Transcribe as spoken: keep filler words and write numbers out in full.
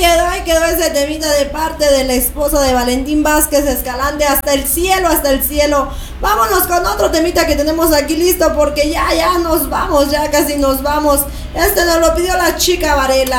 quedó, ahí quedó ese temita de parte de la esposa de Valentín Vázquez Escalante. Hasta el cielo, hasta el cielo. Vámonos con otro temita que tenemos aquí listo, porque ya, ya nos vamos, ya casi nos vamos. Este nos lo pidió la chica Varela.